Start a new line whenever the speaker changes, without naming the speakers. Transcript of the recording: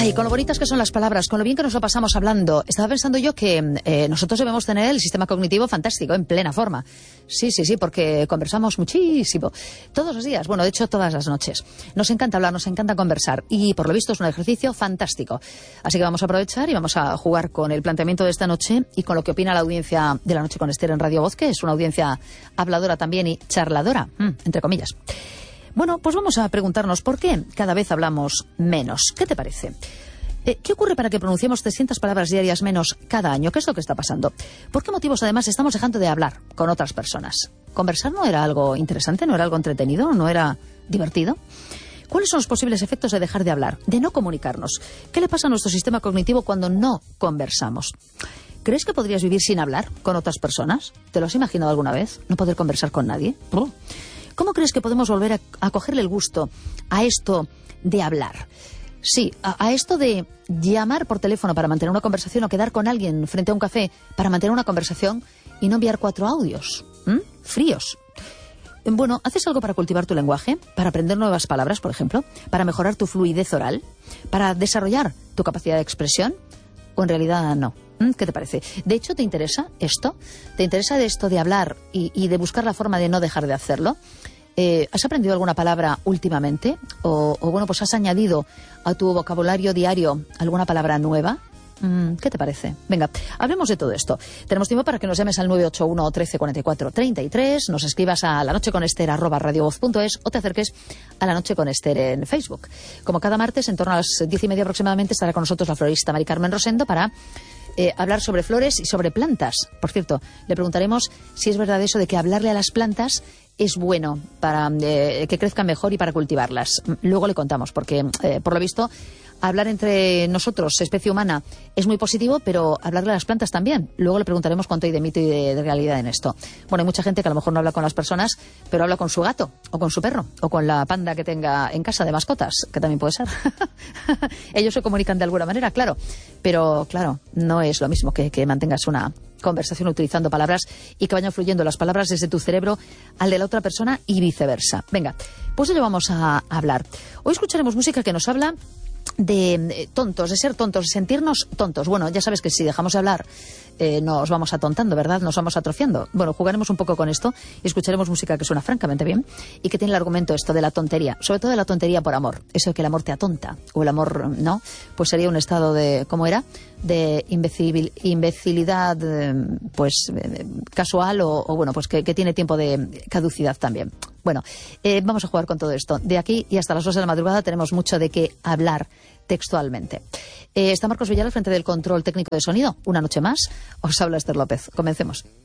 Ay, con lo bonitas que son las palabras, con lo bien que nos lo pasamos hablando. Estaba pensando yo que nosotros debemos tener el sistema cognitivo fantástico, en plena forma. Sí, porque conversamos muchísimo. Todos los días, bueno, de hecho, todas las noches. Nos encanta hablar, nos encanta conversar. Y por lo visto es un ejercicio fantástico. Así que vamos a aprovechar y vamos a jugar con el planteamiento de esta noche y con lo que opina la audiencia de La Noche con Esther en Radio Voz, que es una audiencia habladora también y charladora, entre comillas. Bueno, pues vamos a preguntarnos por qué cada vez hablamos menos. ¿Qué te parece? ¿Qué ocurre para que pronunciemos 300 palabras diarias menos cada año? ¿Qué es lo que está pasando? ¿Por qué motivos, además, estamos dejando de hablar con otras personas? ¿Conversar no era algo interesante? ¿No era algo entretenido? ¿No era divertido? ¿Cuáles son los posibles efectos de dejar de hablar, de no comunicarnos? ¿Qué le pasa a nuestro sistema cognitivo cuando no conversamos? ¿Crees que podrías vivir sin hablar con otras personas? ¿Te lo has imaginado alguna vez? ¿No poder conversar con nadie? ¿Cómo crees que podemos volver a cogerle el gusto a esto de hablar? Sí, a esto de llamar por teléfono para mantener una conversación o quedar con alguien frente a un café para mantener una conversación y no enviar 4 audios fríos. Bueno, ¿haces algo para cultivar tu lenguaje? ¿Para aprender nuevas palabras, por ejemplo? ¿Para mejorar tu fluidez oral? ¿Para desarrollar tu capacidad de expresión? ¿O en realidad no? ¿Qué te parece? De hecho, ¿te interesa esto? ¿Te interesa de esto de hablar y de buscar la forma de no dejar de hacerlo? ¿Has aprendido alguna palabra últimamente? ¿O bueno, pues has añadido a tu vocabulario diario alguna palabra nueva? ¿Qué te parece? Venga, hablemos de todo esto. Tenemos tiempo para que nos llames al 981 13 44 33, nos escribas a lanocheconester@radiovoz.es o te acerques a La Noche con Esther en Facebook. Como cada martes, en torno a las 10:30 aproximadamente, estará con nosotros la florista Mari Carmen Rosendo para hablar sobre flores y sobre plantas. Por cierto, le preguntaremos si es verdad eso de que hablarle a las plantas es bueno para que crezcan mejor y para cultivarlas. Luego le contamos, porque por lo visto hablar entre nosotros, especie humana, es muy positivo, pero hablarle a las plantas también. Luego le preguntaremos cuánto hay de mito y de realidad en esto. Bueno, hay mucha gente que a lo mejor no habla con las personas, pero habla con su gato, o con su perro, o con la panda que tenga en casa de mascotas, que también puede ser. Ellos se comunican de alguna manera, claro, pero claro, no es lo mismo que mantengas una conversación utilizando palabras y que vayan fluyendo las palabras desde tu cerebro al de la otra persona y viceversa. Venga, pues de ello vamos a hablar. Hoy escucharemos música que nos habla de tontos, de ser tontos, de sentirnos tontos. Bueno, ya sabes que si dejamos de hablar nos vamos atontando, ¿verdad? Nos vamos atrofiando. Bueno, jugaremos un poco con esto y escucharemos música que suena francamente bien y que tiene el argumento esto de la tontería, sobre todo de la tontería por amor. Eso de que el amor te atonta o el amor no, pues sería un estado de, ¿cómo era? De imbecilidad pues casual o bueno, pues que tiene tiempo de caducidad también. Bueno, vamos a jugar con todo esto. De aquí y hasta las 2 de la madrugada tenemos mucho de qué hablar textualmente. Está Marcos Villar al frente del control técnico de sonido. Una noche más, os habla Esther López. Comencemos.